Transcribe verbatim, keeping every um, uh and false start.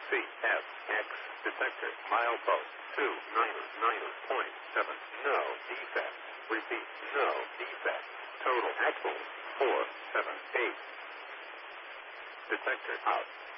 C F X detector milepost two nine nine point seven. No defect. Repeat, no defect. Total axle four seven eight. Detector out.